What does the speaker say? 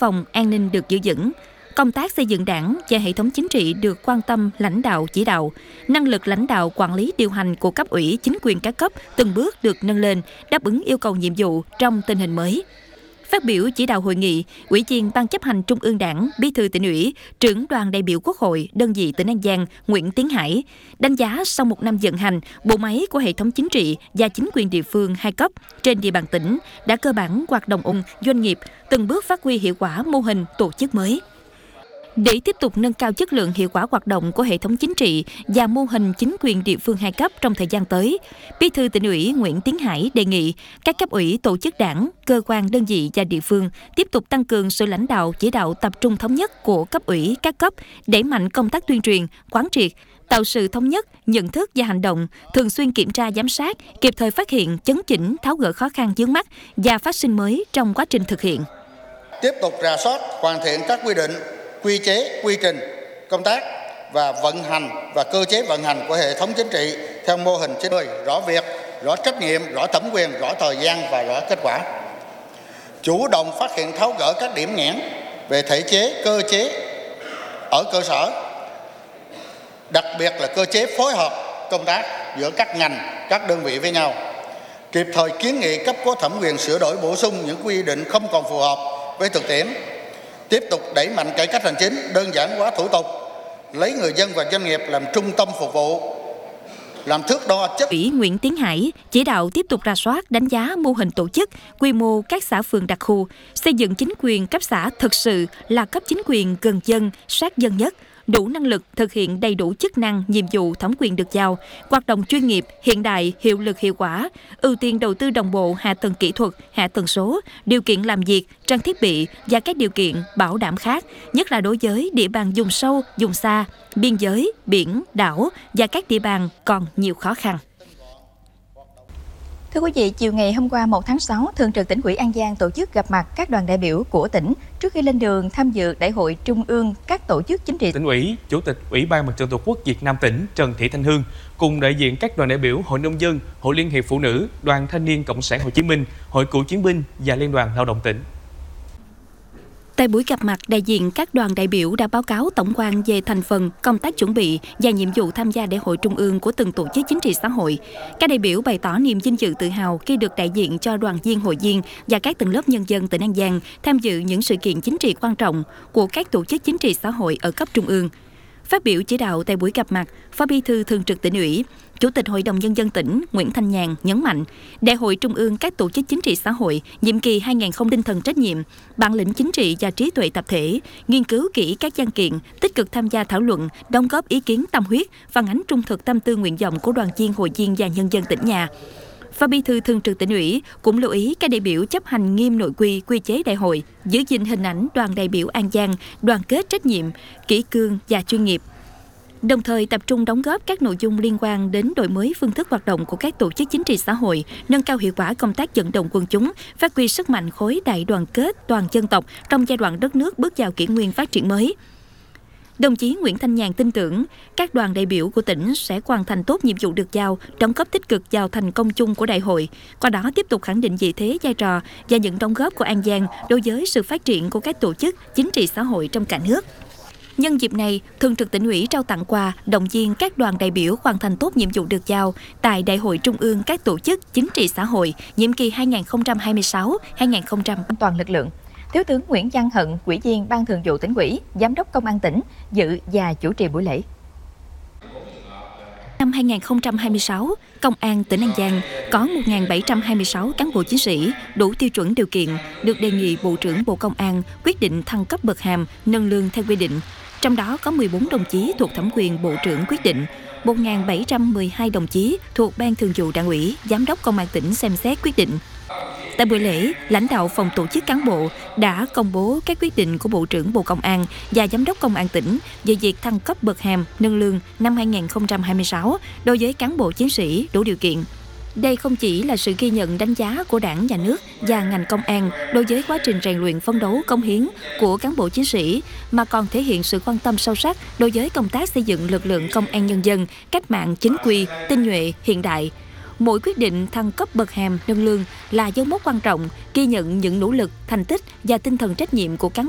phòng, an ninh được giữ vững. Công tác xây dựng đảng và hệ thống chính trị được quan tâm lãnh đạo chỉ đạo. Năng lực lãnh đạo quản lý điều hành của cấp ủy chính quyền các cấp từng bước được nâng lên, đáp ứng yêu cầu nhiệm vụ trong tình hình mới. Phát biểu chỉ đạo hội nghị, Ủy viên Ban chấp hành Trung ương Đảng, Bí thư Tỉnh ủy, trưởng đoàn đại biểu Quốc hội đơn vị tỉnh An Giang Nguyễn Tiến Hải đánh giá sau một năm vận hành, bộ máy của hệ thống chính trị và chính quyền địa phương hai cấp trên địa bàn tỉnh đã cơ bản hoạt động ổn, doanh nghiệp từng bước phát huy hiệu quả mô hình tổ chức mới. Để tiếp tục nâng cao chất lượng hiệu quả hoạt động của hệ thống chính trị và mô hình chính quyền địa phương hai cấp trong thời gian tới, Bí thư Tỉnh ủy Nguyễn Tiến Hải đề nghị các cấp ủy tổ chức đảng, cơ quan đơn vị và địa phương tiếp tục tăng cường sự lãnh đạo chỉ đạo tập trung thống nhất của cấp ủy các cấp, đẩy mạnh công tác tuyên truyền, quán triệt, tạo sự thống nhất, nhận thức và hành động, thường xuyên kiểm tra giám sát, kịp thời phát hiện, chấn chỉnh, tháo gỡ khó khăn vướng mắc và phát sinh mới trong quá trình thực hiện. Tiếp tục rà soát, hoàn thiện các quy định, quy chế, quy trình, công tác và vận hành và cơ chế vận hành của hệ thống chính trị theo mô hình chính quyền, rõ việc, rõ trách nhiệm, rõ thẩm quyền, rõ thời gian và rõ kết quả. Chủ động phát hiện tháo gỡ các điểm nghẽn về thể chế, cơ chế ở cơ sở, đặc biệt là cơ chế phối hợp công tác giữa các ngành, các đơn vị với nhau. Kịp thời kiến nghị cấp có thẩm quyền sửa đổi bổ sung những quy định không còn phù hợp với thực tiễn. Tiếp tục đẩy mạnh cải cách hành chính, đơn giản hóa thủ tục, lấy người dân và doanh nghiệp làm trung tâm phục vụ, làm thước đo chất. Ủy Nguyễn Tiến Hải chỉ đạo tiếp tục rà soát, đánh giá mô hình tổ chức, quy mô các xã phường đặc khu, xây dựng chính quyền cấp xã thực sự là cấp chính quyền gần dân, sát dân nhất, đủ năng lực thực hiện đầy đủ chức năng, nhiệm vụ thẩm quyền được giao, hoạt động chuyên nghiệp, hiện đại, hiệu lực hiệu quả, ưu tiên đầu tư đồng bộ hạ tầng kỹ thuật, hạ tầng số, điều kiện làm việc, trang thiết bị và các điều kiện bảo đảm khác, nhất là đối với địa bàn vùng sâu, vùng xa, biên giới, biển, đảo và các địa bàn còn nhiều khó khăn. Thưa quý vị, chiều ngày hôm qua 1 tháng 6, Thường trực Tỉnh ủy An Giang tổ chức gặp mặt các đoàn đại biểu của tỉnh trước khi lên đường tham dự Đại hội Trung ương các tổ chức chính trị. Tỉnh ủy, Chủ tịch Ủy ban Mặt trận Tổ quốc Việt Nam tỉnh Trần Thị Thanh Hương cùng đại diện các đoàn đại biểu Hội Nông dân, Hội Liên hiệp Phụ nữ, Đoàn Thanh niên Cộng sản Hồ Chí Minh, Hội Cựu chiến binh và Liên đoàn Lao động tỉnh. Tại buổi gặp mặt, đại diện các đoàn đại biểu đã báo cáo tổng quan về thành phần, công tác chuẩn bị và nhiệm vụ tham gia Đại hội Trung ương của từng tổ chức chính trị xã hội. Các đại biểu bày tỏ niềm vinh dự tự hào khi được đại diện cho đoàn viên, hội viên và các tầng lớp nhân dân tỉnh An Giang tham dự những sự kiện chính trị quan trọng của các tổ chức chính trị xã hội ở cấp trung ương. Phát biểu chỉ đạo tại buổi gặp mặt, Phó Bí thư Thường trực Tỉnh ủy, Chủ tịch Hội đồng Nhân dân tỉnh Nguyễn Thanh Nhàn nhấn mạnh, Đại hội Trung ương các tổ chức chính trị xã hội nhiệm kỳ 2020 tinh thần trách nhiệm, bản lĩnh chính trị và trí tuệ tập thể, nghiên cứu kỹ các văn kiện, tích cực tham gia thảo luận, đóng góp ý kiến tâm huyết, phản ánh trung thực tâm tư nguyện vọng của đoàn viên, hội viên và nhân dân tỉnh nhà. Phó Bí thư Thường trực Tỉnh ủy cũng lưu ý các đại biểu chấp hành nghiêm nội quy, quy chế đại hội, giữ gìn hình ảnh đoàn đại biểu An Giang đoàn kết, trách nhiệm, kỷ cương và chuyên nghiệp. Đồng thời tập trung đóng góp các nội dung liên quan đến đổi mới phương thức hoạt động của các tổ chức chính trị xã hội, nâng cao hiệu quả công tác vận động quần chúng, phát huy sức mạnh khối đại đoàn kết toàn dân tộc trong giai đoạn đất nước bước vào kỷ nguyên phát triển mới. Đồng chí Nguyễn Thanh Nhàn tin tưởng các đoàn đại biểu của tỉnh sẽ hoàn thành tốt nhiệm vụ được giao, đóng góp tích cực vào thành công chung của đại hội, qua đó tiếp tục khẳng định vị thế, vai trò và những đóng góp của An Giang đối với sự phát triển của các tổ chức chính trị xã hội trong cả nước. Nhân dịp này, Thường trực Tỉnh ủy trao tặng quà, động viên các đoàn đại biểu hoàn thành tốt nhiệm vụ được giao tại Đại hội Trung ương các tổ chức chính trị xã hội nhiệm kỳ 2026-2020. Toàn lực lượng. Thiếu tướng Nguyễn Văn Hận, Ủy viên Ban Thường vụ Tỉnh ủy, Giám đốc Công an tỉnh dự và chủ trì buổi lễ. Năm 2026, Công an tỉnh An Giang có 1.726 cán bộ chiến sĩ đủ tiêu chuẩn điều kiện được đề nghị Bộ trưởng Bộ Công an quyết định thăng cấp bậc hàm, nâng lương theo quy định. Trong đó có 14 đồng chí thuộc thẩm quyền Bộ trưởng quyết định, 1.712 đồng chí thuộc Ban Thường vụ Đảng ủy, Giám đốc Công an tỉnh xem xét quyết định. Tại buổi lễ, lãnh đạo phòng tổ chức cán bộ đã công bố các quyết định của Bộ trưởng Bộ Công an và Giám đốc Công an tỉnh về việc thăng cấp bậc hàm, nâng lương năm 2026 đối với cán bộ chiến sĩ đủ điều kiện. Đây không chỉ là sự ghi nhận đánh giá của Đảng, Nhà nước và ngành công an đối với quá trình rèn luyện phấn đấu cống hiến của cán bộ chiến sĩ, mà còn thể hiện sự quan tâm sâu sắc đối với công tác xây dựng lực lượng công an nhân dân, cách mạng chính quy, tinh nhuệ, hiện đại. Mỗi quyết định thăng cấp bậc hàm, nâng lương là dấu mốc quan trọng, ghi nhận những nỗ lực, thành tích và tinh thần trách nhiệm của cán